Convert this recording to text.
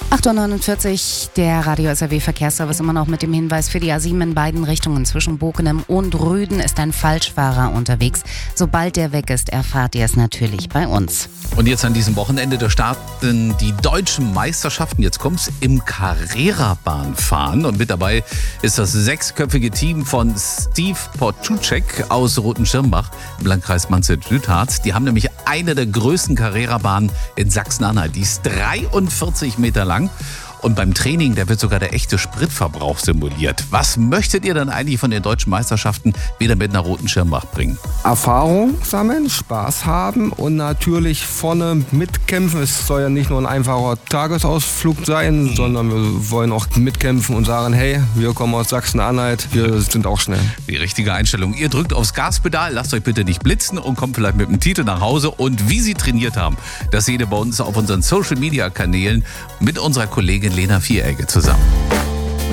8:49 Uhr, der Radio SAW Verkehrsservice immer noch mit dem Hinweis für die A7 in beiden Richtungen. Zwischen Bokenem und Rüden ist ein Falschfahrer unterwegs. Sobald der weg ist, erfahrt ihr es natürlich bei uns. Und jetzt an diesem Wochenende, da starten die deutschen Meisterschaften. Jetzt kommt's im Carrera-Bahnfahren. Und mit dabei ist das 6-köpfige Team von Steve Portucek aus Rotenschirmbach im Landkreis Manstedt-Südharz. Die haben nämlich eine der größten Carrera-Bahnen in Sachsen-Anhalt. Die ist 43 Meter lang. Und beim Training, da wird sogar der echte Spritverbrauch simuliert. Was möchtet ihr dann eigentlich von den deutschen Meisterschaften wieder mit nach Rotenschirmbach bringen? Erfahrung sammeln, Spaß haben und natürlich vorne mitkämpfen. Es soll ja nicht nur ein einfacher Tagesausflug sein, sondern wir wollen auch mitkämpfen und sagen, hey, wir kommen aus Sachsen-Anhalt, wir sind auch schnell. Die richtige Einstellung. Ihr drückt aufs Gaspedal, lasst euch bitte nicht blitzen und kommt vielleicht mit dem Titel nach Hause. Und wie sie trainiert haben, das seht ihr bei uns auf unseren Social-Media-Kanälen mit unserer Kollegin Lena Vieregge zusammen.